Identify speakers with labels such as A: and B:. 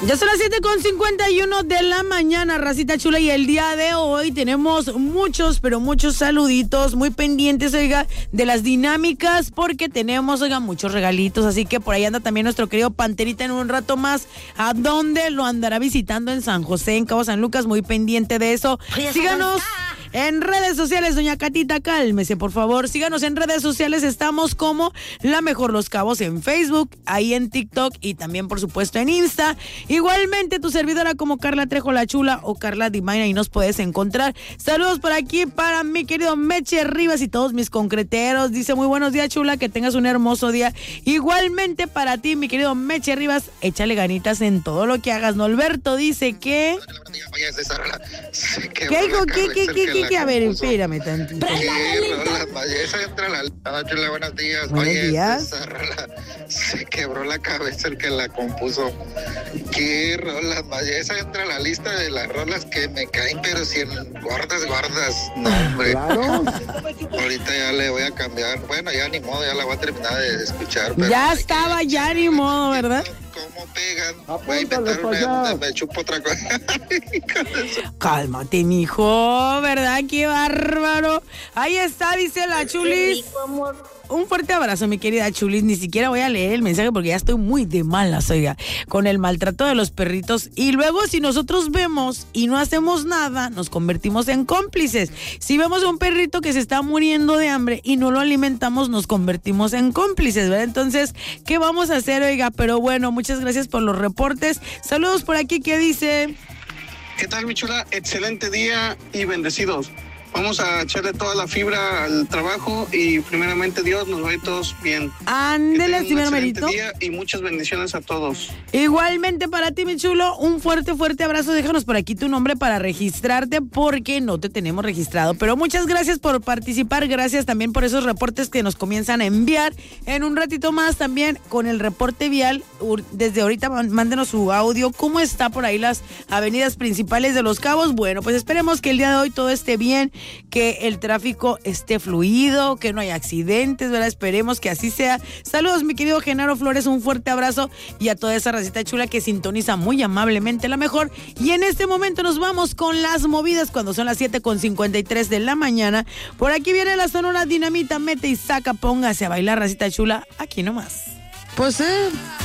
A: Ya son las 7:51 de la mañana, racita chula, y el día de hoy tenemos muchos, pero muchos saluditos, muy pendientes, oiga, de las dinámicas, porque tenemos, oiga, muchos regalitos, así que por ahí anda también nuestro querido Panterita en un rato más, ¿a dónde lo andará visitando? En San José, en Cabo San Lucas, muy pendiente de eso. Síganos en redes sociales, doña Catita, cálmese, por favor. Síganos en redes sociales, estamos como La Mejor Los Cabos en Facebook, ahí en TikTok y también, por supuesto, en Insta. Igualmente, tu servidora como Carla Trejo la Chula o Carla Divine, ahí nos puedes encontrar. Saludos por aquí para mi querido Meche Rivas y todos mis concreteros. Dice, muy buenos días, Chula, que tengas un hermoso día. Igualmente para ti, mi querido Meche Rivas, échale ganitas en todo lo que hagas. Norberto dice que... ¿Qué dijo? ¿Qué? A ver, espérame tantito.
B: Chula, buenos días.
A: Buenos días.
B: Esa rola se quebró la cabeza el que la compuso. Qué rolas, vaya, esa entra a la lista de las rolas que me caen, pero si en gordas, no, hombre.
C: Claro.
B: Ahorita ya le voy a cambiar. Bueno, ya ni modo, ya la voy a terminar de escuchar. Pero
A: ya estaba, ya ni modo, ¿verdad?
B: ¿Cómo pegan?
C: Apúntale,
B: Voy a inventar
C: pa'
B: me chupo otra cosa.
A: Cálmate, mijo, ¿verdad? ¡Qué bárbaro! Ahí está, dice la Chulis. Un fuerte abrazo, mi querida Chulis. Ni siquiera voy a leer el mensaje porque ya estoy muy de malas, oiga, con el maltrato de los perritos. Y luego, si nosotros vemos y no hacemos nada, nos convertimos en cómplices. Si vemos a un perrito que se está muriendo de hambre y no lo alimentamos, nos convertimos en cómplices, ¿verdad? Entonces, ¿qué vamos a hacer, oiga? Pero bueno, muchas gracias por los reportes. Saludos por aquí, ¿qué dice?
D: ¿Qué tal, mi chula? Excelente día y bendecidos. Vamos a echarle toda la fibra al trabajo y primeramente Dios nos va a ir todos bien.
A: Ándele, señor Merito.
D: Día y muchas bendiciones a todos.
A: Igualmente para ti, mi chulo, un fuerte abrazo. Déjanos por aquí tu nombre para registrarte porque no te tenemos registrado. Pero muchas gracias por participar, gracias también por esos reportes que nos comienzan a enviar. En un ratito más también con el reporte vial, desde ahorita mándenos su audio. ¿Cómo está por ahí las avenidas principales de Los Cabos? Bueno, pues esperemos que el día de hoy todo esté bien, que el tráfico esté fluido, que no haya accidentes, ¿verdad? Esperemos que así sea. Saludos, mi querido Genaro Flores, un fuerte abrazo y a toda esa racita chula que sintoniza muy amablemente La Mejor. Y en este momento nos vamos con las movidas cuando son las 7:53 de la mañana. Por aquí viene la Sonora Dinamita, mete y saca, póngase a bailar, racita chula, aquí nomás.
C: Pues